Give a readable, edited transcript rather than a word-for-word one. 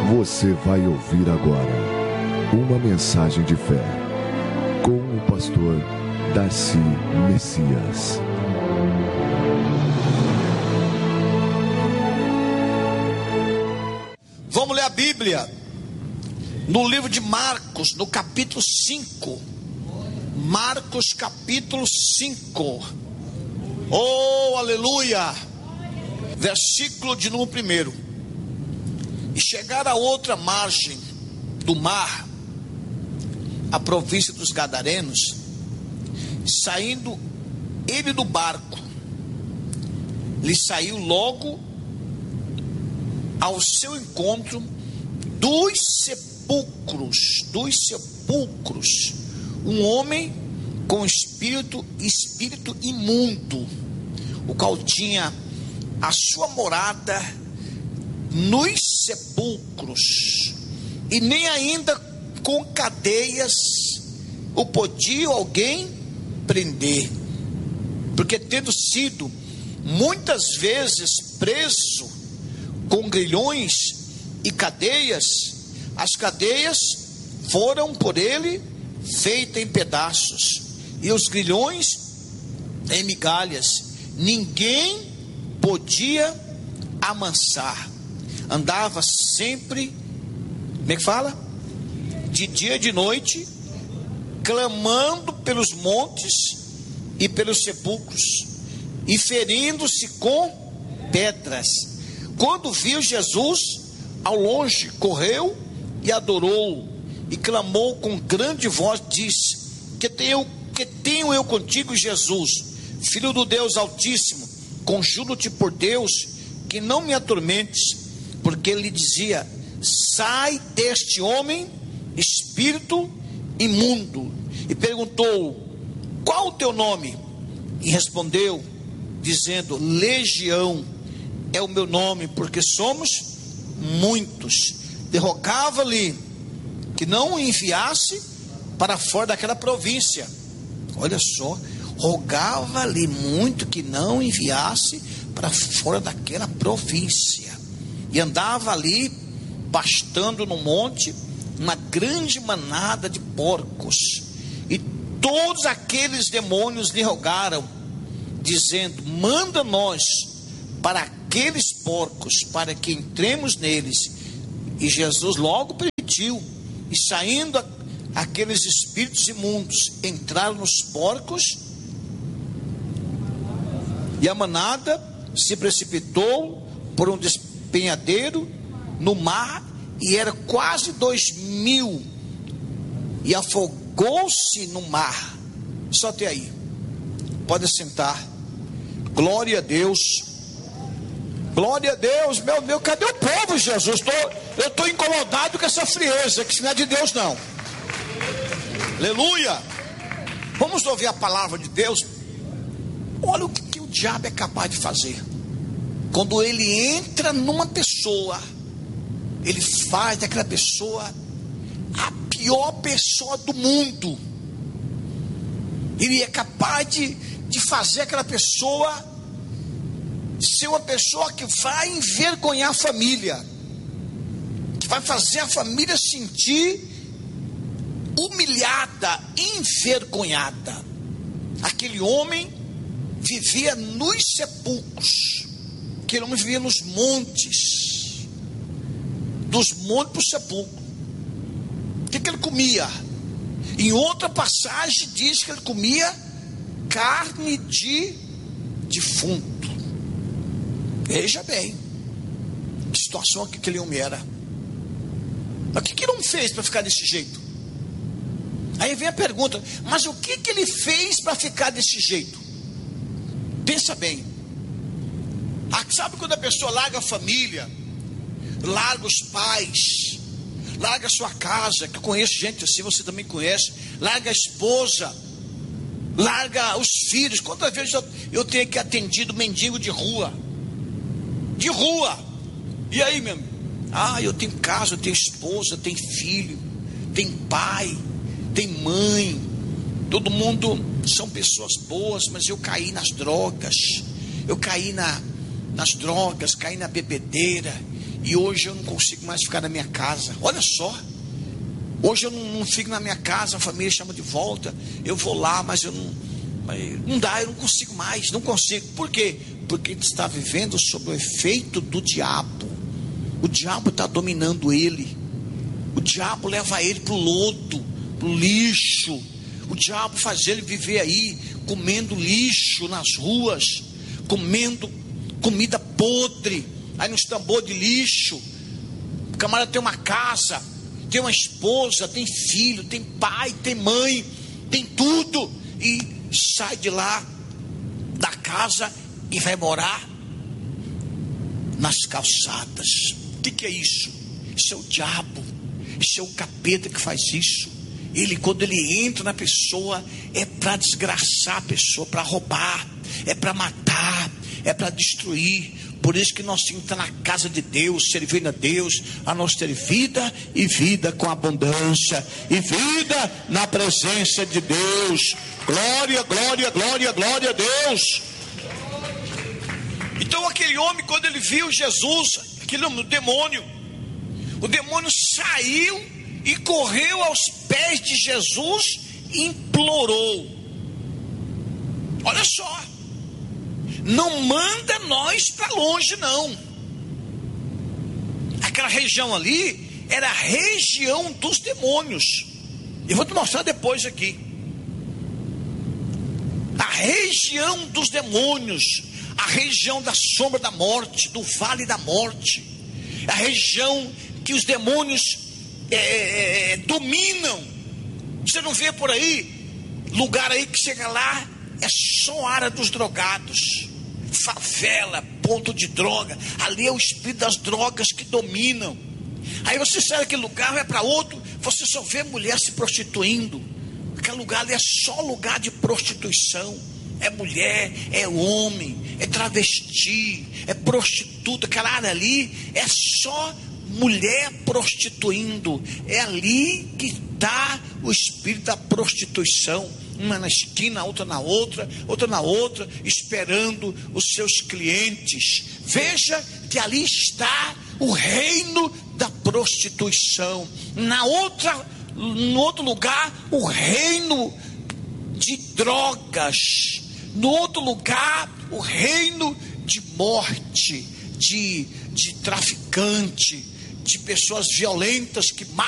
Você vai ouvir agora uma mensagem de fé com o pastor Darcy Messias. Vamos ler a Bíblia no livro de Marcos, no capítulo 5. Marcos capítulo 5. Oh, aleluia! Versículo de número 1. E chegar a outra margem do mar, a província dos Gadarenos, saindo ele do barco, lhe saiu logo ao seu encontro dos sepulcros, um homem com espírito imundo, o qual tinha a sua morada nos sepulcros, e nem ainda com cadeias o podia alguém prender, porque tendo sido muitas vezes preso com grilhões e cadeias, as cadeias foram por ele feitas em pedaços, e os grilhões em migalhas. Ninguém podia amansar. Andava sempre, como é que fala? De dia e de noite, clamando pelos montes e pelos sepulcros, e ferindo-se com pedras. Quando viu Jesus ao longe, correu e adorou, e clamou com grande voz, disse: que tenho eu contigo, Jesus, Filho do Deus Altíssimo? Conjuro-te por Deus que não me atormentes. Porque ele dizia: sai deste homem, espírito imundo. E perguntou: qual o teu nome? E respondeu, dizendo: Legião é o meu nome, porque somos muitos. E rogava-lhe que não o enviasse para fora daquela província. Olha só, rogava-lhe muito que não o enviasse para fora daquela província. E andava ali, pastando no monte, uma grande manada de porcos. E todos aqueles demônios lhe rogaram, dizendo: manda-nos para aqueles porcos, para que entremos neles. E Jesus logo permitiu, e saindo aqueles espíritos imundos, entraram nos porcos, e a manada se precipitou por um despenhadeiro no mar, e era quase 2.000, e afogou-se no mar. Só até aí. Pode sentar. Glória a Deus. Glória a Deus. Meu, cadê o povo, Jesus? Eu estou incomodado com essa frieza, que isso não é de Deus não. Aleluia. Vamos ouvir a palavra de Deus. Olha o que o diabo é capaz de fazer. Quando ele entra numa pessoa, ele faz daquela pessoa a pior pessoa do mundo. Ele é capaz de fazer aquela pessoa ser uma pessoa que vai envergonhar a família, que vai fazer a família sentir humilhada, envergonhada. Aquele homem vivia nos sepulcros. Aquele homem vivia nos montes, dos montes para o sepulcro. O que ele comia? Em outra passagem diz que ele comia carne de defunto. Veja bem que situação que aquele homem era. Mas o que ele não fez para ficar desse jeito? Aí vem a pergunta: mas o que ele fez para ficar desse jeito? Pensa bem. Sabe quando a pessoa larga a família, larga os pais, larga a sua casa, que eu conheço gente assim, você também conhece, larga a esposa, larga os filhos. Quantas vezes eu tenho que atendido mendigo de rua? E aí, meu amigo? Eu tenho casa, eu tenho esposa, eu tenho filho, tenho pai, tenho mãe, todo mundo são pessoas boas, mas eu caí nas drogas, caí na bebedeira, E hoje eu não consigo mais ficar na minha casa. Olha só. Hoje eu não fico na minha casa, a família chama de volta. Eu vou lá, mas eu não dá, eu não consigo mais. Não consigo. Por quê? Porque ele está vivendo sob o efeito do diabo. O diabo está dominando ele. O diabo leva ele para o lodo, para o lixo. O diabo faz ele viver aí, comendo lixo nas ruas, comendo comida podre, aí nos tambor de lixo. O camarada tem uma casa, tem uma esposa, tem filho, tem pai, tem mãe, tem tudo, e sai de lá da casa e vai morar nas calçadas. O que é isso? Isso é o diabo, isso é o capeta que faz isso. Ele, quando ele entra na pessoa, é para desgraçar a pessoa, para roubar, é para matar, é para destruir. Por isso que nós temos que estar na casa de Deus, servindo a Deus, a nós ter vida e vida com abundância, e vida na presença de Deus. Glória, glória, glória, glória a Deus. Então aquele homem, quando ele viu Jesus, aquele homem, o demônio saiu e correu aos pés de Jesus e implorou. Olha só, não manda nós para longe não. Aquela região ali era a região dos demônios. Eu vou te mostrar depois aqui. A região dos demônios, a região da sombra da morte, do vale da morte, a região que os demônios dominam. Você não vê por aí lugar aí que chega lá, é só a área dos drogados, favela, ponto de droga. Ali é o espírito das drogas que dominam. Aí você sai daquele lugar, vai para outro, você só vê mulher se prostituindo. Aquele lugar ali é só lugar de prostituição. É mulher, é homem, é travesti, é prostituta. Aquela área ali é só mulher prostituindo. É ali que está o espírito da prostituição. Uma na esquina, outra na outra, outra na outra, esperando os seus clientes. Veja que ali está o reino da prostituição. No outro lugar, o reino de drogas. No outro lugar, o reino de morte, de traficante, de pessoas violentas que matam.